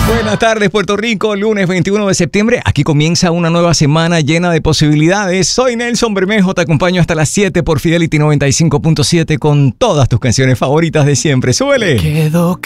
Buenas tardes, Puerto Rico, lunes 21 de septiembre. Aquí comienza una nueva semana llena de posibilidades. Soy Nelson Bermejo, te acompaño hasta las 7 por Fidelity 95.7 con todas tus canciones favoritas de siempre. ¡Súbele! Quedó